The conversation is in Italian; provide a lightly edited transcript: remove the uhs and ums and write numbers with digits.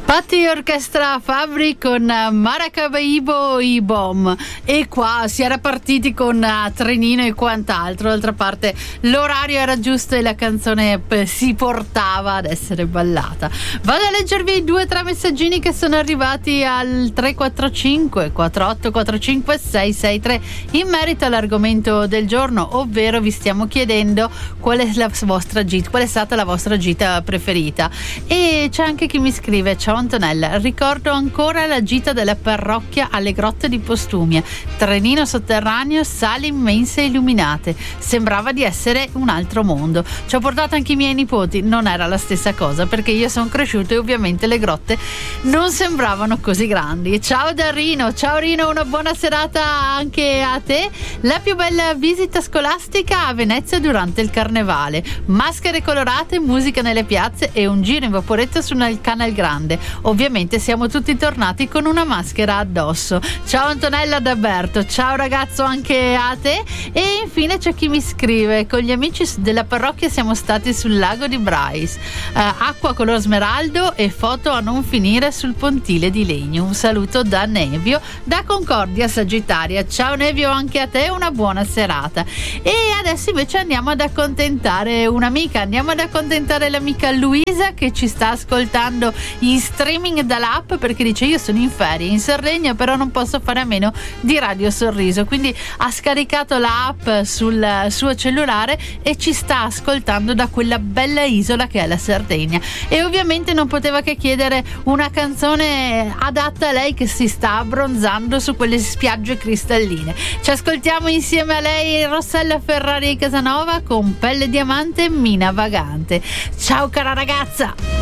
Patti Orchestra Fabri con Maracaibo Ibom, e qua si era partiti con Trenino e quant'altro. D'altra parte l'orario era giusto e la canzone si portava ad essere ballata. Vado a leggervi i 2 o 3 messaggini che sono arrivati al 345 4845 663 in merito all'argomento del giorno, ovvero vi stiamo chiedendo qual è stata la vostra gita preferita. E c'è anche chi mi scrive: ciao Antonella, ricordo ancora la gita della parrocchia alle grotte di Postumia, trenino sotterraneo, sale immense illuminate, sembrava di essere un altro mondo. Ci ho portato anche i miei nipoti, non era la stessa cosa perché io sono cresciuto e ovviamente le grotte non sembravano così grandi. Ciao da Rino, ciao Rino, una buona serata anche a te. La più bella visita scolastica a Venezia durante il carnevale, maschere colorate, musica nelle piazze e un giro in vaporetto sul Canal Grande. Ovviamente siamo tutti tornati con una maschera addosso. Ciao Antonella d'Alberto, ciao ragazzo anche a te. E infine c'è chi mi scrive: con gli amici della parrocchia siamo stati sul lago di Bryce, acqua color smeraldo e foto a non finire sul pontile di legno. Un saluto da Nevio, da Concordia Sagittaria. Ciao Nevio anche a te, una buona serata. E adesso invece andiamo ad accontentare un'amica, andiamo ad accontentare l'amica Luisa che ci sta ascoltando in streaming dall'app, perché dice: io sono in ferie in Sardegna però non posso fare a meno di Radio Sorriso, quindi ha scaricato l'app sul suo cellulare e ci sta ascoltando da quella bella isola che è la Sardegna, e ovviamente non poteva che chiedere una canzone adatta a lei che si sta abbronzando su quelle spiagge cristalline. Ci ascoltiamo insieme a lei Rossella Ferrari Casanova con Pelle Diamante, Mina Vagante. Ciao cara ragazza.